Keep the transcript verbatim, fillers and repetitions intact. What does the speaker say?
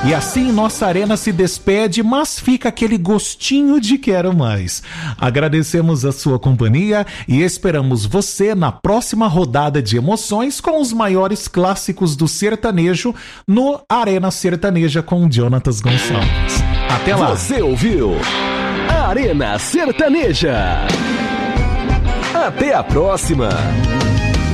E assim nossa arena se despede, mas fica aquele gostinho de quero mais. Agradecemos a sua companhia e esperamos você na próxima rodada de emoções com os maiores clássicos do sertanejo no Arena Sertaneja com Jonatas Gonçalves. Até lá! Você ouviu Arena Sertaneja. Até a próxima!